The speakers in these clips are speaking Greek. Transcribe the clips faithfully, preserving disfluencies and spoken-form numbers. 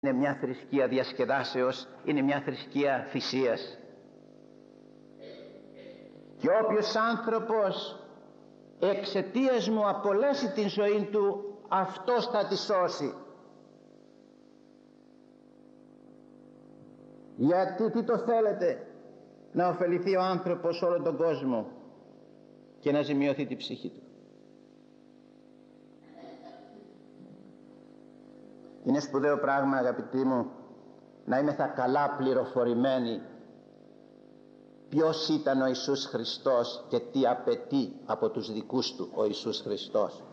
είναι μια θρησκεία διασκεδάσεως, είναι μια θρησκεία θυσίας. Και όποιος άνθρωπος εξαιτίας μου απολέσει την ζωή του, αυτός θα τη σώσει. Γιατί τι το θέλετε? Να ωφεληθεί ο άνθρωπος όλο τον κόσμο και να ζημιωθεί την ψυχή του. Είναι σπουδαίο πράγμα, αγαπητοί μου, να είμαι θα καλά πληροφορημένοι ποιος ήταν ο Ιησούς Χριστός και τι απαιτεί από τους δικούς του ο Ιησούς Χριστός.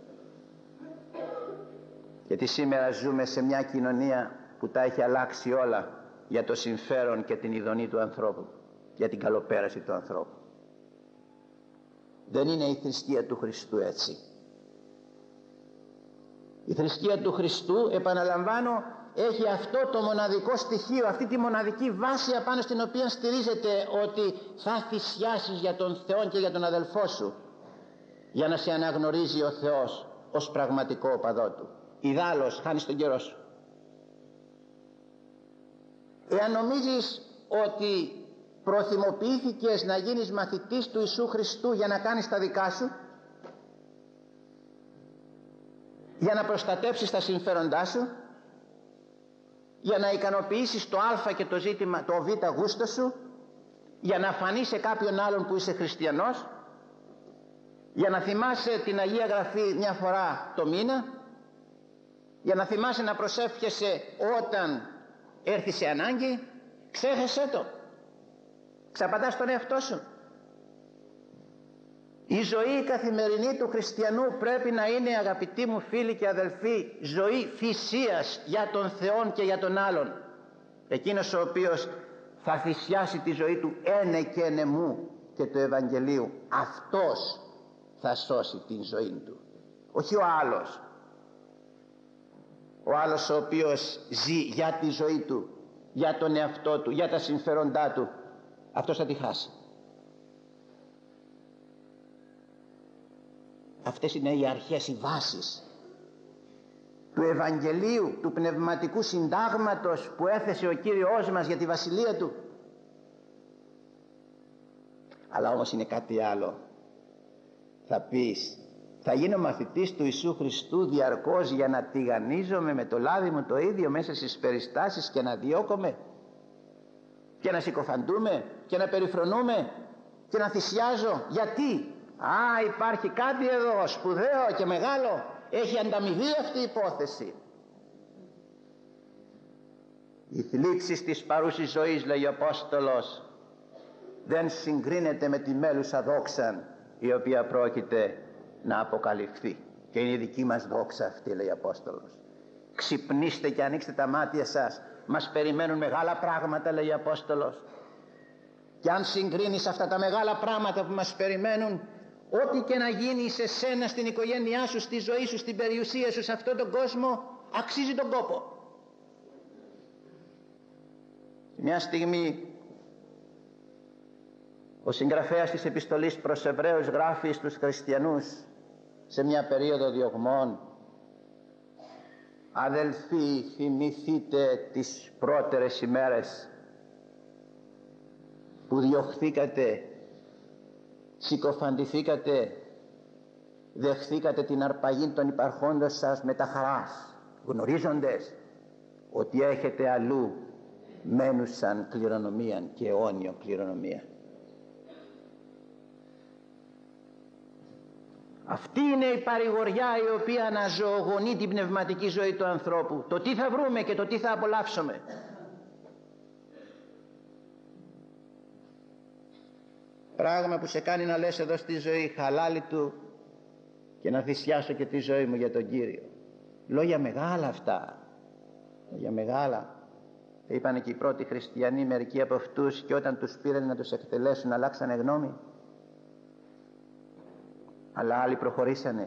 Γιατί σήμερα ζούμε σε μια κοινωνία που τα έχει αλλάξει όλα για το συμφέρον και την ειδονή του ανθρώπου, για την καλοπέραση του ανθρώπου. Δεν είναι η θρησκεία του Χριστού έτσι. Η θρησκεία του Χριστού, επαναλαμβάνω, έχει αυτό το μοναδικό στοιχείο, αυτή τη μοναδική βάση απάνω στην οποία στηρίζεται, ότι θα θυσιάσεις για τον Θεό και για τον αδελφό σου, για να σε αναγνωρίζει ο Θεός ως πραγματικό οπαδό του. Ιδάλλως χάνεις τον καιρό σου. Εάν νομίζεις ότι προθυμοποιήθηκες να γίνεις μαθητής του Ιησού Χριστού για να κάνεις τα δικά σου, για να προστατεύσεις τα συμφέροντά σου, για να ικανοποιήσεις το α και το ζήτημα, το β γούστο σου, για να φανείς σε κάποιον άλλον που είσαι χριστιανός, για να θυμάσαι την Αγία Γραφή μια φορά το μήνα, για να θυμάσαι να προσεύχεσαι όταν έρθει σε ανάγκη, ξέχεσέ το. Ξαπατάς τον εαυτό σου. Η ζωή καθημερινή του χριστιανού πρέπει να είναι, αγαπητοί μου φίλοι και αδελφοί, ζωή θυσίας για τον Θεό και για τον άλλον. Εκείνος ο οποίος θα θυσιάσει τη ζωή του ένε και ενεμού και του Ευαγγελίου, αυτός θα σώσει την ζωή του, όχι ο άλλος. Ο άλλος ο οποίος ζει για τη ζωή του, για τον εαυτό του, για τα συμφέροντά του, αυτός θα τη χάσει. Αυτές είναι οι αρχές, οι βάσεις του Ευαγγελίου, του πνευματικού συντάγματος που έθεσε ο Κύριος μας για τη βασιλεία του. Αλλά όμως είναι κάτι άλλο. Θα πεις, θα γίνω μαθητής του Ιησού Χριστού διαρκώς για να τηγανίζομαι με το λάδι μου το ίδιο μέσα στις περιστάσεις και να διώκομαι και να συκοφαντούμε και να περιφρονούμε και να θυσιάζω? Γιατί? Α, υπάρχει κάτι εδώ σπουδαίο και μεγάλο, έχει ανταμοιβεί αυτή η υπόθεση. Η θλίψη της παρούσης ζωής, λέει ο Απόστολος, δεν συγκρίνεται με τη μέλουσα δόξα η οποία πρόκειται να αποκαλυφθεί, και είναι η δική μας δόξα αυτή, λέει ο Απόστολος. Ξυπνήστε και ανοίξτε τα μάτια σας, μας περιμένουν μεγάλα πράγματα, λέει ο Απόστολος, και αν συγκρίνεις αυτά τα μεγάλα πράγματα που μας περιμένουν, ό,τι και να γίνει σε σένα, στην οικογένειά σου, στη ζωή σου, στην περιουσία σου, σε αυτόν τον κόσμο, αξίζει τον κόπο. Μια στιγμή ο συγγραφέας της επιστολής προς Εβραίους γράφει στους χριστιανούς σε μια περίοδο διωγμών: αδελφοί, θυμηθείτε τις πρώτερες ημέρες που διωχθήκατε, συκοφαντηθήκατε, δεχθήκατε την αρπαγή των υπαρχόντων σας με τα χαράς, γνωρίζοντες ότι έχετε αλλού μένουσαν κληρονομίαν και αιώνιο κληρονομία. Αυτή είναι η παρηγοριά η οποία αναζωογονεί την πνευματική ζωή του ανθρώπου. Το τι θα βρούμε και το τι θα απολαύσουμε. Πράγμα που σε κάνει να λες εδώ στη ζωή, χαλάλη του, και να θυσιάσω και τη ζωή μου για τον Κύριο. Λόγια μεγάλα αυτά, λόγια μεγάλα. Τα είπανε και οι πρώτοι χριστιανοί, μερικοί από αυτούς, και όταν τους πήραν να τους εκτελέσουν αλλάξανε γνώμη. Αλλά άλλοι προχωρήσανε.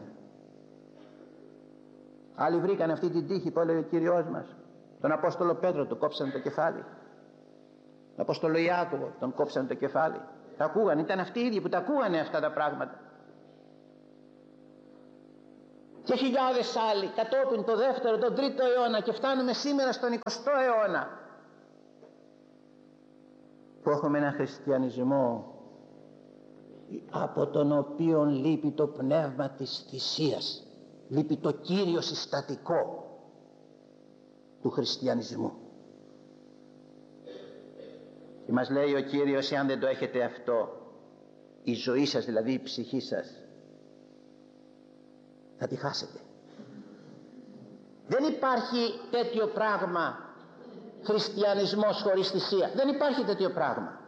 Άλλοι βρήκαν αυτή την τύχη που έλεγε ο Κύριος μας. Τον Απόστολο Πέτρο του κόψανε το κεφάλι. Τον Απόστολο Ιάκωβο τον κόψανε το κεφάλι. Τα ακούγανε, ήταν αυτοί οι ίδιοι που τα ακούγανε αυτά τα πράγματα. και χιλιάδες άλλοι κατόπιν το δεύτερο, τον τρίτο αιώνα, και φτάνουμε σήμερα στον εικοστό αιώνα που έχουμε ένα χριστιανισμό από τον οποίο λείπει το πνεύμα της θυσίας, λείπει το κύριο συστατικό του χριστιανισμού. Και μας λέει ο Κύριος, εάν δεν το έχετε αυτό, η ζωή σας, δηλαδή η ψυχή σας, θα τη χάσετε. Δεν υπάρχει τέτοιο πράγμα χριστιανισμός χωρίς θυσία. Δεν υπάρχει τέτοιο πράγμα.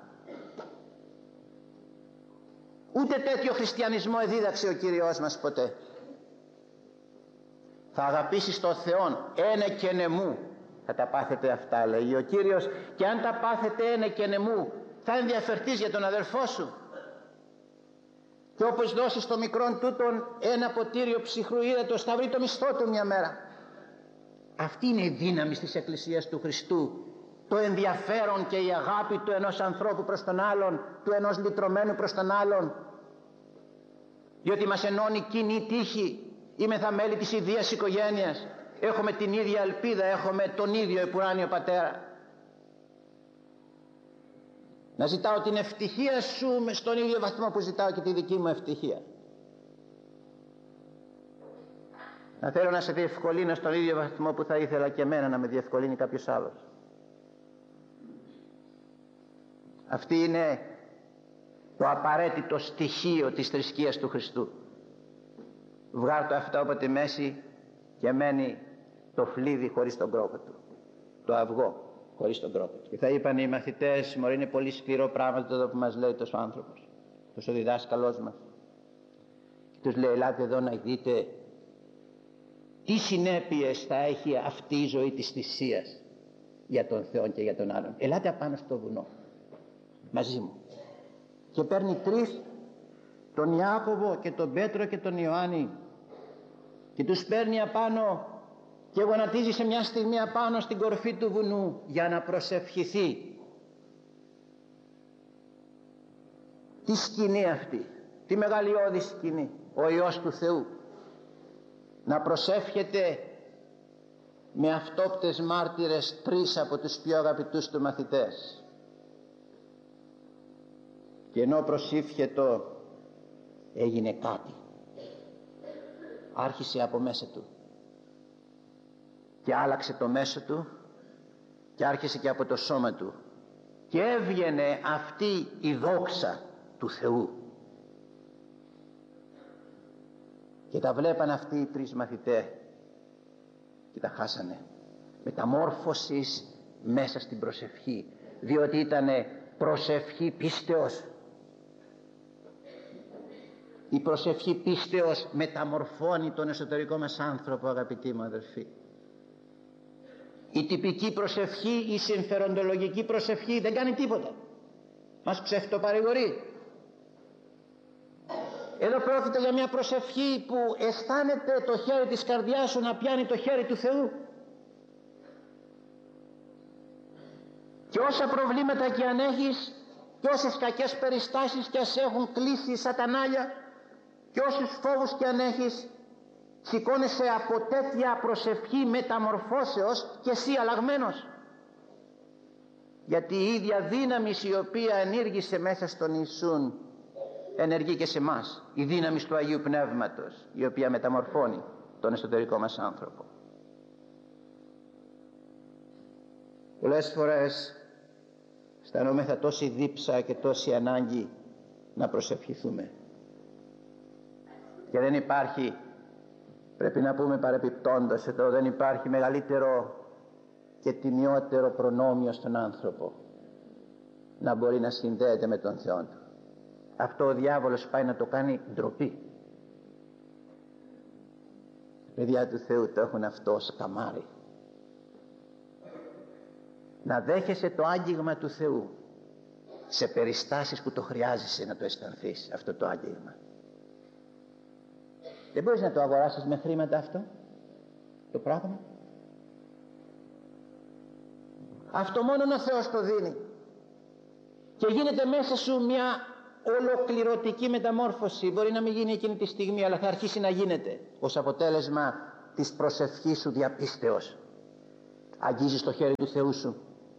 Ούτε τέτοιο χριστιανισμό εδίδαξε ο Κύριος μας ποτέ. Θα αγαπήσεις τον Θεόν ένε και νεμού, θα τα πάθετε αυτά, λέει ο Κύριος, και αν τα πάθετε ένε και νεμού, θα ενδιαφερθείς για τον αδερφό σου. Και όπως δώσεις το μικρόν τούτον ένα ποτήριο ψυχρού ύδατος, θα βρει το μισθό του μια μέρα. Αυτή είναι η δύναμη της Εκκλησίας του Χριστού, το ενδιαφέρον και η αγάπη του ενός ανθρώπου προς τον άλλον, του ενός λυτρωμένου προς τον άλλον, διότι μας ενώνει κοινή τύχη. Είμεθα μέλη της ιδίας οικογένειας, έχουμε την ίδια ελπίδα, έχουμε τον ίδιο επουράνιο Πατέρα. Να ζητάω την ευτυχία σου στον ίδιο βαθμό που ζητάω και τη δική μου ευτυχία. Να θέλω να σε διευκολύνω στον ίδιο βαθμό που θα ήθελα και εμένα να με διευκολύνει κάποιος άλλος. Αυτή είναι το απαραίτητο στοιχείο της θρησκείας του Χριστού. Βγάλ' το αυτό από τη μέση και μένει το φλίδι χωρίς τον κρόκο του, το αυγό χωρίς τον κρόκο του. Και θα είπαν οι μαθητές, μωρέ, είναι πολύ σκληρό πράγμα εδώ που μας λέει τόσο άνθρωπος, τόσο διδάσκαλός μας. Και τους λέει, ελάτε εδώ να δείτε τι συνέπειες θα έχει αυτή η ζωή της θυσίας για τον Θεό και για τον άλλον. Ελάτε απάνω στο βουνό μαζί μου. Και παίρνει τρεις, τον Ιάκωβο και τον Πέτρο και τον Ιωάννη, και τους παίρνει απάνω και γονατίζει σε μια στιγμή απάνω στην κορφή του βουνού για να προσευχηθεί. Τι σκηνή αυτή, τι μεγαλειώδη σκηνή, ο Υιός του Θεού να προσεύχεται με αυτόπτες μάρτυρες τρεις από τους πιο αγαπητούς του μαθητές. Και ενώ προσήφιετο έγινε κάτι, άρχισε από μέσα του και άλλαξε το μέσο του και άρχισε και από το σώμα του και έβγαινε αυτή η δόξα του Θεού. Και τα βλέπαν αυτοί οι τρεις μαθητές και τα χάσανε. Μεταμόρφωσης μέσα στην προσευχή, διότι ήτανε προσευχή πίστεως. Η προσευχή πίστεως μεταμορφώνει τον εσωτερικό μας άνθρωπο, αγαπητοί μου αδελφοί. Η τυπική προσευχή, η συμφεροντολογική προσευχή δεν κάνει τίποτα, μας ψευτοπαρηγορεί. Εδώ πρόκειται για μια προσευχή που αισθάνεται το χέρι της καρδιάς σου να πιάνει το χέρι του Θεού. Και όσα προβλήματα και αν έχεις, και όσες κακές περιστάσεις και ας έχουν κλείσει σατανάλια, και όσους φόβους και αν έχεις, σηκώνεσαι από τέτοια προσευχή μεταμορφώσεως και εσύ αλλαγμένος. Γιατί η ίδια δύναμη η οποία ενήργησε μέσα στον Ιησούν ενεργεί και σε εμάς, η δύναμη του Αγίου Πνεύματος, η οποία μεταμορφώνει τον εσωτερικό μας άνθρωπο. Πολλές φορές αισθανόμεθα τόση δίψα και τόση ανάγκη να προσευχηθούμε, και δεν υπάρχει, πρέπει να πούμε παρεπιπτόντως εδώ, δεν υπάρχει μεγαλύτερο και τιμιότερο προνόμιο στον άνθρωπο να μπορεί να συνδέεται με τον Θεό του. Αυτό ο διάβολος πάει να το κάνει ντροπή. Παιδιά του Θεού το έχουν αυτό ως καμάρι. Να δέχεσαι το άγγιγμα του Θεού σε περιστάσεις που το χρειάζεσαι να το αισθανθείς αυτό το άγγιγμα. Δεν μπορείς να το αγοράσεις με χρήματα αυτό το πράγμα. Αυτό μόνο ο Θεός το δίνει. Και γίνεται μέσα σου μια ολοκληρωτική μεταμόρφωση μπορεί να μην γίνει εκείνη τη στιγμή, αλλά θα αρχίσει να γίνεται ως αποτέλεσμα της προσευχής σου διαπίστεως. Αγγίζεις το χέρι του Θεού σου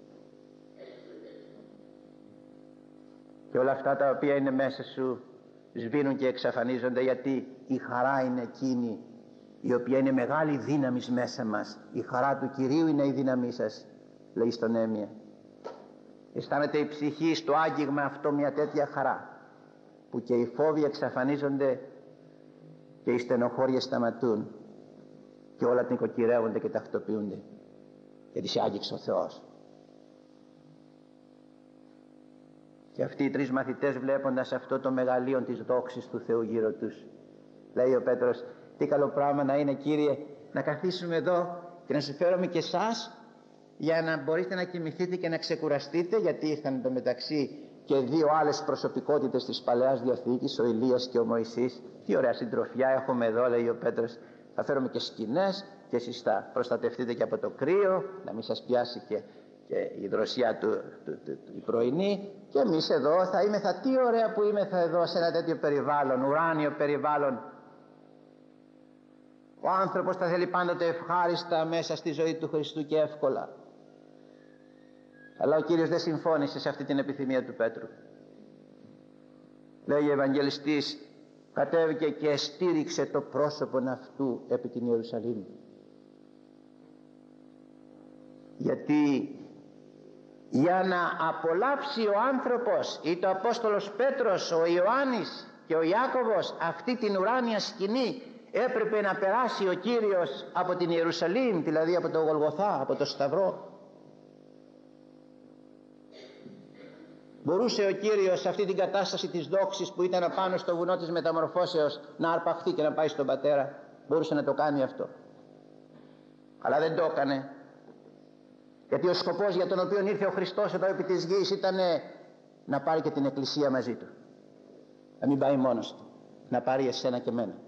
και όλα αυτά τα οποία είναι μέσα σου σβήνουν και εξαφανίζονται, γιατί η χαρά είναι εκείνη η οποία είναι μεγάλη δύναμη μέσα μας. Η χαρά του Κυρίου είναι η δύναμή σας, λέει στον Έμμυα. Αισθάνεται η ψυχή στο άγγιγμα αυτό μια τέτοια χαρά, που και οι φόβοι εξαφανίζονται και οι στενοχώριες σταματούν και όλα νοικοκυρεύονται και τακτοποιούνται, γιατί σε άγγιξε ο Θεός. Και αυτοί οι τρεις μαθητές, βλέποντας αυτό το μεγαλείο της δόξης του Θεού γύρω τους, λέει ο Πέτρος, τι καλό πράγμα να είναι, Κύριε, να καθίσουμε εδώ και να σου φέρουμε και εσάς, για να μπορείτε να κοιμηθείτε και να ξεκουραστείτε, γιατί ήρθαν εντωμεταξύ και δύο άλλες προσωπικότητες της Παλαιάς Διαθήκης, ο Ηλίας και ο Μωυσής. Τι ωραία συντροφιά έχουμε εδώ, λέει ο Πέτρος. Θα φέρουμε και σκηνές και εσείς θα προστατευτείτε και από το κρύο, να μην σας πιάσει και, και η δροσιά του, του, του, του η πρωινή, και εμείς εδώ θα είμεθα. Τι ωραία που είμεθα εδώ σε ένα τέτοιο περιβάλλον, ουράνιο περιβάλλον. Ο άνθρωπος θα θέλει πάντοτε ευχάριστα μέσα στη ζωή του Χριστού και εύκολα. Αλλά ο Κύριος δεν συμφώνησε σε αυτή την επιθυμία του Πέτρου. Λέει ο Ευαγγελιστής, κατέβηκε και στήριξε το πρόσωπον αυτού επί την Ιερουσαλήμ. Γιατί για να απολαύσει ο άνθρωπος, είτε ο Απόστολος Πέτρος, ο Ιωάννης και ο Ιάκωβος, αυτή την ουράνια σκηνή, έπρεπε να περάσει ο Κύριος από την Ιερουσαλήμ, δηλαδή από το Γολγοθά, από το Σταυρό. Μπορούσε ο Κύριος σε αυτή την κατάσταση της δόξης που ήταν απάνω στο βουνό της μεταμορφώσεως να αρπαχθεί και να πάει στον Πατέρα. Μπορούσε να το κάνει αυτό, αλλά δεν το έκανε, γιατί ο σκοπός για τον οποίο ήρθε ο Χριστός εδώ επί της γης ήταν να πάρει και την Εκκλησία μαζί του, να μην πάει μόνος του, να πάρει εσένα και μένα.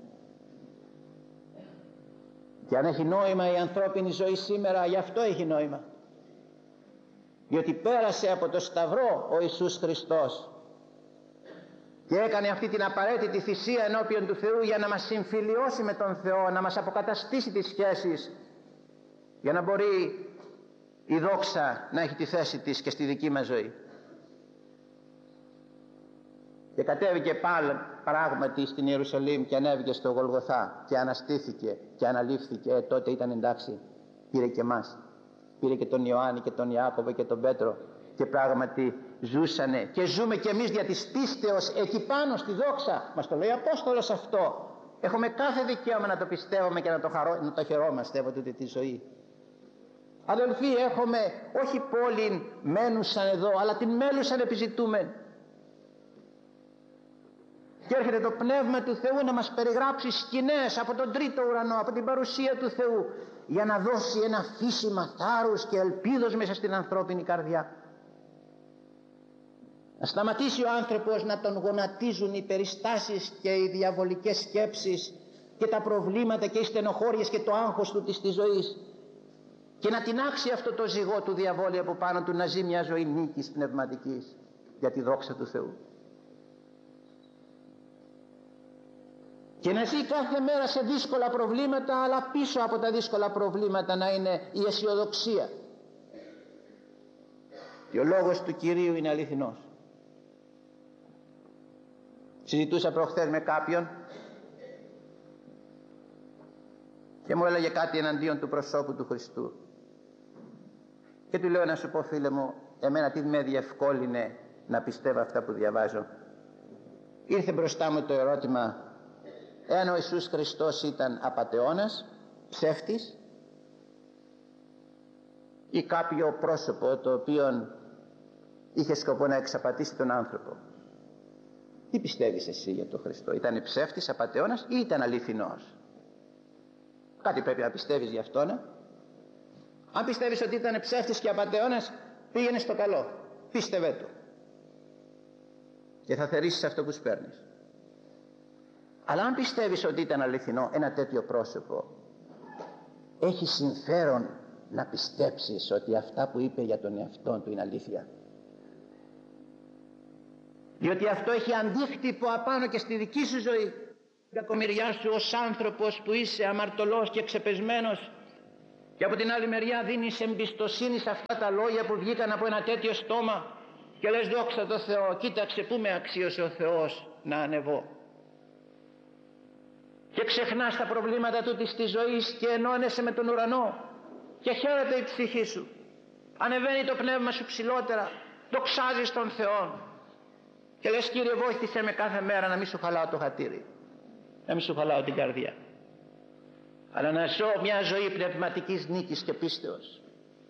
Και αν έχει νόημα η ανθρώπινη ζωή σήμερα, γι' αυτό έχει νόημα, διότι πέρασε από το Σταυρό ο Ιησούς Χριστός και έκανε αυτή την απαραίτητη θυσία ενώπιον του Θεού για να μας συμφιλιώσει με τον Θεό, να μας αποκαταστήσει τις σχέσεις, για να μπορεί η δόξα να έχει τη θέση της και στη δική μας ζωή. Και κατέβηκε πάλι πράγματι στην Ιερουσαλήμ και ανέβηκε στο Γολγοθά και αναστήθηκε και αναλήφθηκε. Ε, τότε ήταν εντάξει, πήρε και εμάς, πήρε και τον Ιωάννη και τον Ιάκωβο και τον Πέτρο, και πράγματι ζούσανε και ζούμε και εμείς δια της πίστεως εκεί πάνω στη δόξα. Μας το λέει ο Απόστολος αυτό. Έχουμε κάθε δικαίωμα να το πιστεύουμε και να το, χαρώ, να το χαιρόμαστε από τούτη τη ζωή. Αδελφοί, έχουμε όχι πόλην μένουσαν εδώ, αλλά την μέλουσαν επιζητούμε. Και έρχεται το Πνεύμα του Θεού να μας περιγράψει σκηνές από τον τρίτο ουρανό, από την παρουσία του Θεού, για να δώσει ένα φύσιμα θάρρους και ελπίδος μέσα στην ανθρώπινη καρδιά. Να σταματήσει ο άνθρωπος να τον γονατίζουν οι περιστάσεις και οι διαβολικές σκέψεις και τα προβλήματα και οι στενοχώριες και το άγχος του της της ζωής, και να τινάξει αυτό το ζυγό του διαβόλου από πάνω του, να ζει μια ζωή νίκης πνευματικής για τη δόξα του Θεού. Και να ζει κάθε μέρα σε δύσκολα προβλήματα, αλλά πίσω από τα δύσκολα προβλήματα να είναι η αισιοδοξία. Και ο λόγος του Κυρίου είναι αληθινός. Συζητούσα προχθές με κάποιον και μου έλεγε κάτι εναντίον του προσώπου του Χριστού. Και του λέω, να σου πω φίλε μου, εμένα τι με διευκόλυνε να πιστεύω αυτά που διαβάζω. Ήρθε μπροστά μου το ερώτημα, εάν ο Ιησούς Χριστός ήταν απατεώνας, ψεύτης, ή κάποιο πρόσωπο το οποίο είχε σκοπό να εξαπατήσει τον άνθρωπο. Τι πιστεύεις εσύ για τον Χριστό? Ήταν ψεύτης, απατεώνας ή ήταν αληθινός? Κάτι πρέπει να πιστεύεις γι' αυτόν. Ε? Αν πιστεύεις ότι ήταν ψεύτης και απατεώνας, πήγαινε στο καλό, πίστευε του και θα θερήσεις αυτό που σπέρνεις. Αλλά αν πιστεύεις ότι ήταν αληθινό ένα τέτοιο πρόσωπο, έχει συμφέρον να πιστέψεις ότι αυτά που είπε για τον εαυτό του είναι αλήθεια. Διότι αυτό έχει αντίκτυπο απάνω και στη δική σου ζωή. Η κακομοιριά σου ως άνθρωπος που είσαι αμαρτωλός και ξεπεσμένος, και από την άλλη μεριά δίνεις εμπιστοσύνη σε αυτά τα λόγια που βγήκαν από ένα τέτοιο στόμα και λες δόξα τω Θεώ, κοίταξε που με αξίωσε ο Θεός να ανεβώ. Και ξεχνάς τα προβλήματα του της ζωής και ενώνεσαι με τον ουρανό και χαίρεται η ψυχή σου. Ανεβαίνει το πνεύμα σου ψηλότερα, δοξάζεις τον Θεό και λες Κύριε βοήθησέ με κάθε μέρα να μην σου χαλάω το χατήρι, να μην σου χαλάω την καρδιά, αλλά να ζω μια ζωή πνευματικής νίκης και πίστεως.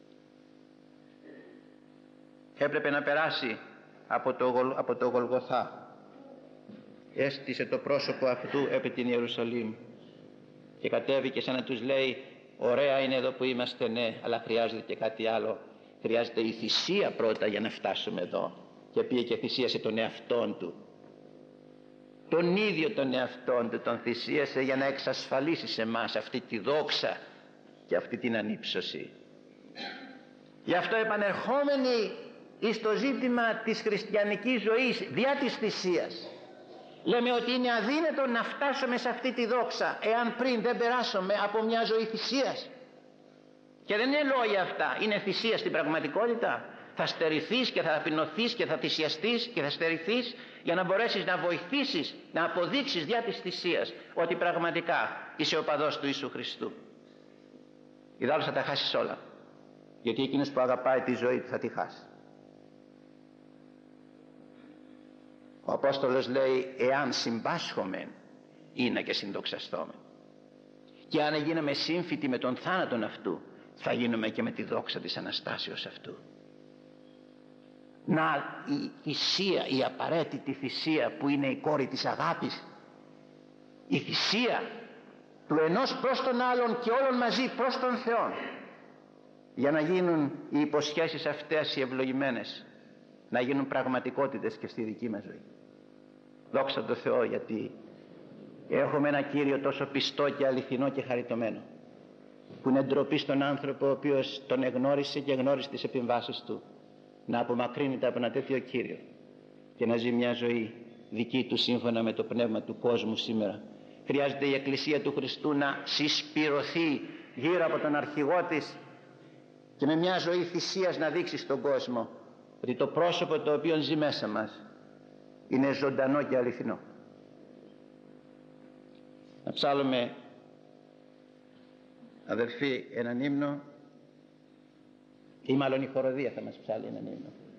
Έπρεπε να περάσει από το, από το Γολγοθά. Έστησε το πρόσωπο αυτού επί την Ιερουσαλήμ και κατέβηκε σαν να τους λέει ωραία είναι εδώ που είμαστε, ναι, αλλά χρειάζεται και κάτι άλλο. Χρειάζεται η θυσία πρώτα για να φτάσουμε εδώ. Και πήγε και θυσίασε τον εαυτόν του. Τον ίδιο τον εαυτόν του τον θυσίασε για να εξασφαλίσει σε εμάς αυτή τη δόξα και αυτή την ανύψωση. Γι' αυτό επανερχόμενοι εις το ζήτημα της χριστιανικής ζωής διά της θυσίας, λέμε ότι είναι αδύνατο να φτάσουμε σε αυτή τη δόξα εάν πριν δεν περάσουμε από μια ζωή θυσίας. Και δεν είναι λόγια αυτά, είναι θυσία στην πραγματικότητα. Θα στερηθείς και θα ταπεινωθείς και θα θυσιαστείς και θα στερηθείς για να μπορέσεις να βοηθήσεις, να αποδείξεις διά της θυσίας ότι πραγματικά είσαι οπαδός του Ιησού Χριστού. Ιδάλλως θα τα χάσεις όλα, γιατί εκείνος που αγαπάει τη ζωή του θα τη χάσει. Ο Απόστολος λέει εάν συμπάσχομεν είναι και συνδοξαστόμεν, και αν γίνουμε σύμφυτοι με τον θάνατον αυτού θα γίνουμε και με τη δόξα της Αναστάσεως αυτού. Να η θυσία, η απαραίτητη θυσία που είναι η κόρη της αγάπης, η θυσία του ενός προς τον άλλον και όλων μαζί προς τον Θεό, για να γίνουν οι υποσχέσεις αυτές οι ευλογημένες, να γίνουν πραγματικότητες και στη δική μας ζωή. Δόξα τω Θεώ, γιατί έχουμε ένα Κύριο τόσο πιστό και αληθινό και χαριτωμένο, που είναι ντροπή στον άνθρωπο ο οποίος τον εγνώρισε και εγνώρισε τις επιμβάσεις του, να απομακρύνεται από ένα τέτοιο Κύριο και να ζει μια ζωή δική του σύμφωνα με το πνεύμα του κόσμου σήμερα. Χρειάζεται η Εκκλησία του Χριστού να συσπυρωθεί γύρω από τον αρχηγό της και με μια ζωή θυσίας να δείξει στον κόσμο ότι το πρόσωπο το οποίο ζει μέσα μας είναι ζωντανό και αληθινό. Να ψάλλουμε, αδελφοί, έναν ύμνο, ή μάλλον η χοροδία θα μας ψάλει έναν ύμνο.